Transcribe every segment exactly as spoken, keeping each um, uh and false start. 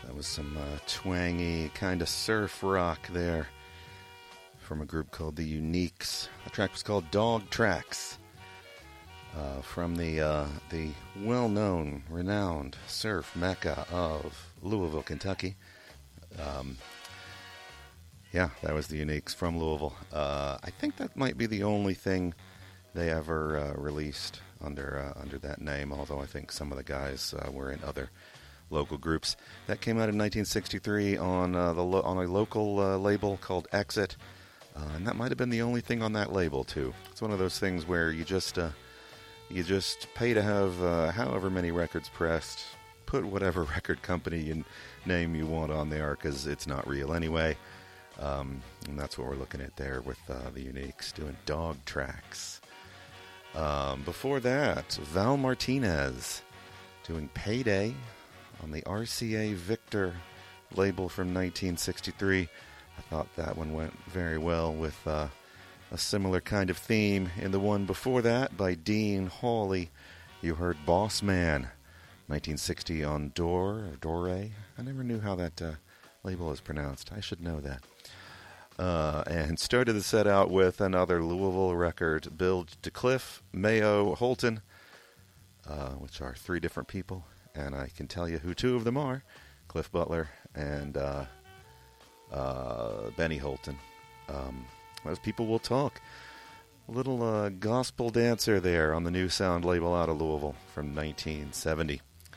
That was some uh, twangy kind of surf rock there from a group called the Uniques. The track was called Dog Tracks uh, from the uh, the well-known, renowned surf mecca of Louisville, Kentucky. Um, yeah, that was the Uniques from Louisville. Uh, I think that might be the only thing they ever uh, released under uh, under that name, although I think some of the guys uh, were in other local groups. That came out in nineteen sixty-three on uh, the lo- on a local uh, label called Exit, uh, and that might have been the only thing on that label too. It's one of those things where you just uh, you just pay to have uh, however many records pressed, put whatever record company and name you want on there because it's not real anyway. Um, and that's what we're looking at there with uh, the Uniques doing Dog Tracks. Um, before that, Val Martinez doing Payday on the R C A Victor label from nineteen sixty-three. I thought that one went very well with uh, a similar kind of theme. In the one before that, by Dean Hawley, you heard Boss Man, nineteen sixty on Dore, or Dore. I never knew how that uh, label is pronounced. I should know that. Uh, and started the set out with another Louisville record, Bill DeCliff, Mayo, Holton, uh, which are three different people. And I can tell you who two of them are, Cliff Butler and uh, uh, Benny Holton. Um, those people will talk. A little uh, gospel dancer there on the New Sound label out of Louisville from nineteen seventy.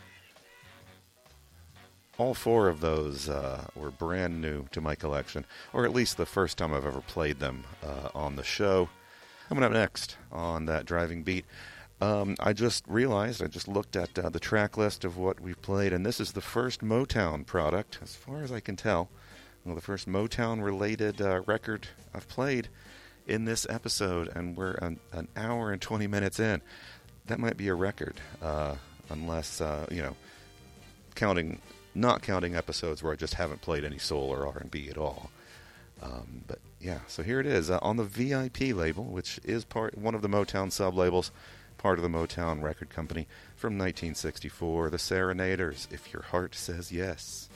All four of those uh, were brand new to my collection, or at least the first time I've ever played them uh, on the show. Coming up next on that driving beat, Um, I just realized, I just looked at uh, the track list of what we've played, and this is the first Motown product, as far as I can tell. Well, the first Motown-related uh, record I've played in this episode, and we're an, an hour and twenty minutes in. That might be a record, uh, unless, uh, you know, counting, not counting episodes where I just haven't played any soul or R and B at all. Um, but, yeah, so here it is, uh, on the V I P label, which is part one of the Motown sub-labels, part of the Motown record company from nineteen sixty-four, the Serenaders, If Your Heart Says Yes.